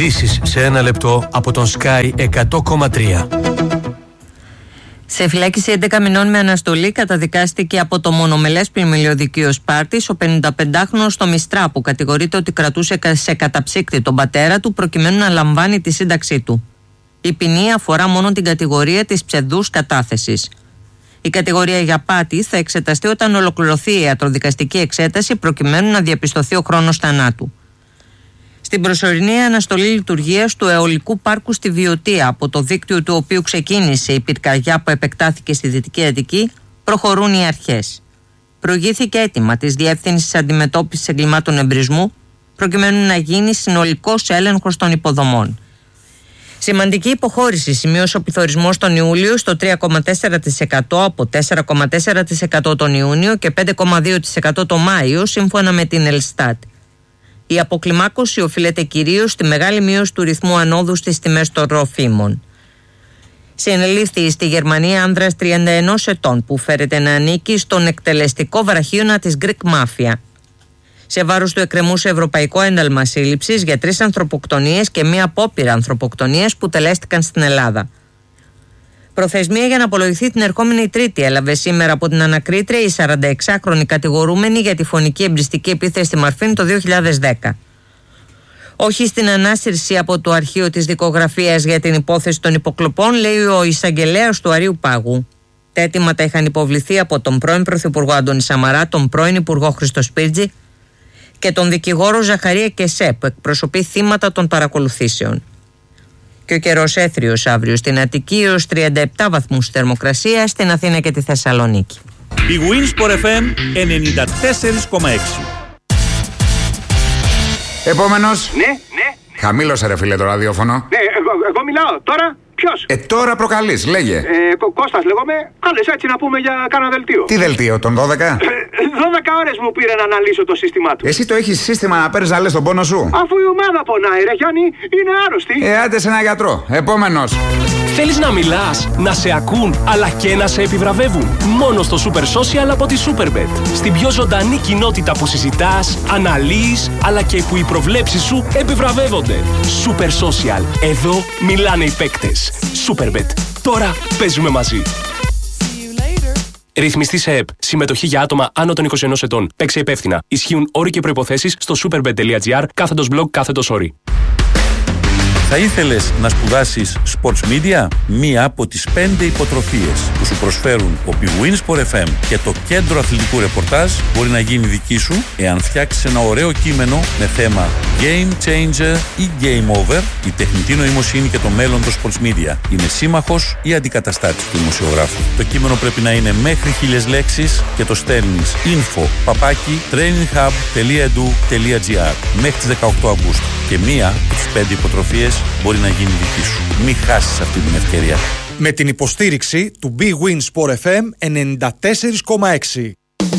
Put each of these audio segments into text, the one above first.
Ειδήσεις σε 1 λεπτό από τον Sky 100,3. Σε φυλάκιση 11 μηνών με αναστολή καταδικάστηκε από το μονομελές πλημμυλιωδικείο Σπάρτης ο 55χρονος στο Μιστρά, που κατηγορείται ότι κρατούσε σε καταψύκτη τον πατέρα του προκειμένου να λαμβάνει τη σύνταξή του. Η ποινή αφορά μόνο την κατηγορία της ψευδούς κατάθεσης. Η κατηγορία για απάτη θα εξεταστεί όταν ολοκληρωθεί η ιατροδικαστική εξέταση προκειμένου να διαπιστωθεί ο χρόνος θανάτου. Στην προσωρινή αναστολή λειτουργίας του αιωλικού πάρκου στη Βιωτία, από το δίκτυο του οποίου ξεκίνησε η πυρκαγιά που επεκτάθηκε στη Δυτική Αττική, προχωρούν οι αρχές. Προηγήθηκε αίτημα της Διεύθυνσης Αντιμετώπισης Εγκλημάτων Εμπρισμού προκειμένου να γίνει συνολικός έλεγχος των υποδομών. Σημαντική υποχώρηση σημείωσε ο πληθωρισμός τον Ιούλιο στο 3,4% από 4,4% τον Ιούνιο και 5,2% τον Μάιο, σύμφωνα με την Ελστάτ. Η αποκλιμάκωση οφείλεται κυρίως στη μεγάλη μείωση του ρυθμού ανόδου στις τιμές των τροφίμων. Συνελήφθη στη Γερμανία άνδρας 31 ετών που φέρεται να ανήκει στον εκτελεστικό βραχίωνα της Greek Mafia. Σε βάρος του εκκρεμούσε ευρωπαϊκό ένταλμα σύλληψης για 3 ανθρωποκτονίες και μία απόπειρα ανθρωποκτονίας που τελέστηκαν στην Ελλάδα. Προθεσμία για να απολογηθεί την ερχόμενη Τρίτη έλαβε σήμερα από την ανακρίτρια η 46χρονη κατηγορούμενη για τη φωνική εμπριστική επίθεση στη Μαρφίνη το 2010. Όχι στην ανάσυρση από το αρχείο της δικογραφίας για την υπόθεση των υποκλοπών, λέει ο εισαγγελέας του Αρείου Πάγου. Τα αιτήματα είχαν υποβληθεί από τον πρώην Πρωθυπουργό Αντώνη Σαμαρά, τον πρώην Υπουργό Χρήστο Σπίρτζη και τον δικηγόρο Ζαχαρία Κεσέ, που εκπροσωπεί θύματα των παρακολουθήσεων. Και ο καιρός έθριος αύριο στην Αττική έως 37 βαθμούς θερμοκρασία, στην Αθήνα και τη Θεσσαλονίκη. Η Winsport FM 94,6. Επόμενος. Ναι. Χαμήλωσε ρε φίλε το ραδιόφωνο. Ναι, εγώ μιλάω. Τώρα ποιος? Τώρα προκαλείς, λέγε. Κώστας λέγομαι. Κάλεσα έτσι να πούμε για κάνα δελτίο. Τι δελτίο, τον 12? 12 ώρες μου πήρε να αναλύσω το σύστημά του. Εσύ το έχεις σύστημα να παίρνεις να λες τον πόνο σου? Αφού η ομάδα πονάει ρε Γιάννη, είναι άρρωστη. Άντε σε ένα γιατρό. Επόμενος. Θέλεις να μιλάς, να σε ακούν, αλλά και να σε επιβραβεύουν? Μόνο στο Super Social από τη Superbet. Στην πιο ζωντανή κοινότητα που συζητάς, αναλύεις, αλλά και που οι προβλέψεις σου επιβραβεύονται. Super Social. Εδώ μιλάνε οι παίκτες. Superbet. Τώρα παίζουμε μαζί. Ρυθμιστή σε ΕΠ. Συμμετοχή για άτομα άνω των 21 ετών. Παίξε υπεύθυνα. Ισχύουν όροι και προϋποθέσεις στο superbet.gr/blog/όροι. Θα ήθελες να σπουδάσεις Sports Media, μία από τις 5 υποτροφίες που σου προσφέρουν ο Big Win Sport FM και το Κέντρο Αθλητικού Ρεπορτάζ μπορεί να γίνει δική σου εάν φτιάξεις ένα ωραίο κείμενο με θέμα Game Changer ή Game Over. Η τεχνητή νοημοσύνη και το μέλλον των Sports Media είναι σύμμαχος ή αντικαταστάτης του δημοσιογράφου. Το κείμενο πρέπει να είναι μέχρι 1000 λέξεις και το στέλνεις info@traininghub.edu.gr μέχρι τις 18 Αυγούστου. Και μία από τις 5 υποτροφίες μπορεί να γίνει δική σου. Μην χάσεις αυτή την ευκαιρία. Με την υποστήριξη του Big Win Sport FM 94,6.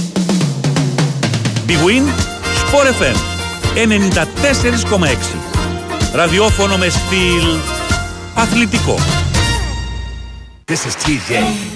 Big Win Sport FM 94,6. Ραδιόφωνο με στυλ αθλητικό. This is TJ